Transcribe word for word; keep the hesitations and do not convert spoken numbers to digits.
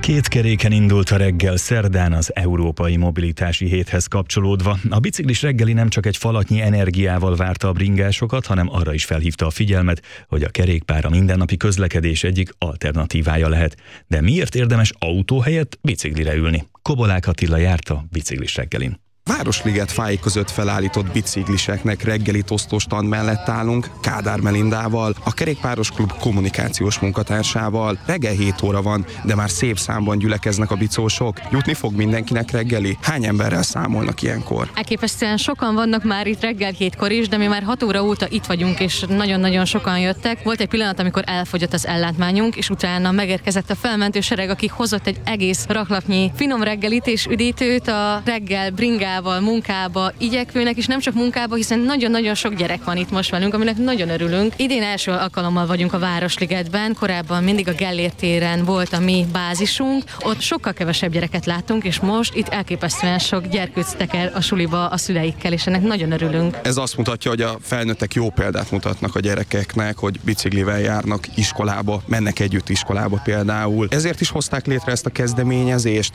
Két keréken indult a reggel szerdán az Európai Mobilitási Héthez kapcsolódva. A biciklis reggeli nem csak egy falatnyi energiával várta a bringásokat, hanem arra is felhívta a figyelmet, hogy a kerékpár a mindennapi közlekedés egyik alternatívája lehet. De miért érdemes autó helyett biciklire ülni? Kobolák Attila járt a biciklis reggelin. Városliget fái között felállított bicikliseknek reggeli tosztóstand mellett állunk Kádár Melindával, a Kerékpáros Klub kommunikációs munkatársával. Reggel hét óra van, de már szép számban gyülekeznek a bicósok. Jutni fog mindenkinek reggeli? Hány emberrel számolnak ilyenkor? Elképesztően sokan vannak már itt reggel hétkor is, de mi már hat óra óta itt vagyunk, és nagyon-nagyon sokan jöttek. Volt egy pillanat, amikor elfogyott az ellátmányunk, és utána megérkezett a felmentő sereg, aki hozott egy egész raklapnyi finom reggelit és üdítőt a reggel bringával, munkába igyekvőnek, és nem csak munkába, hiszen nagyon-nagyon sok gyerek van itt most velünk, aminek nagyon örülünk. Idén első alkalommal vagyunk a Városligetben, korábban mindig a Gellért téren volt a mi bázisunk, ott sokkal kevesebb gyereket láttunk, és most itt elképesztően sok gyerkőc teker a suliba a szüleikkel, és ennek nagyon örülünk. Ez azt mutatja, hogy a felnőttek jó példát mutatnak a gyerekeknek, hogy biciklivel járnak iskolába, mennek együtt iskolába például. Ezért is hozták létre ezt a kezdeményezést.